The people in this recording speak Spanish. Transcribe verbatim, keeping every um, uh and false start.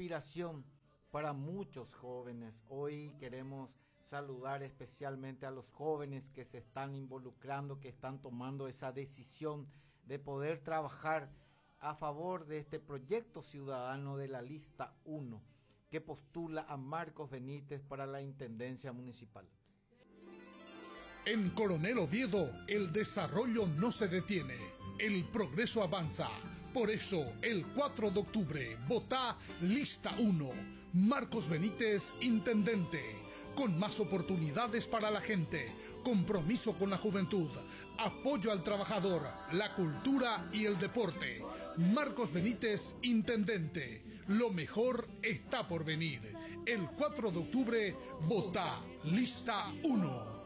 inspiración para muchos jóvenes. Hoy queremos saludar especialmente a los jóvenes que se están involucrando, que están tomando esa decisión de poder trabajar a favor de este proyecto ciudadano de la lista uno, que postula a Marcos Benítez para la Intendencia Municipal. En Coronel Oviedo, el desarrollo no se detiene, el progreso avanza. Por eso, el cuatro de octubre, votá Lista uno, Marcos Benítez, Intendente. Con más oportunidades para la gente, compromiso con la juventud, apoyo al trabajador, la cultura y el deporte. Marcos Benítez, Intendente. Lo mejor está por venir. El cuatro de octubre, votá Lista uno.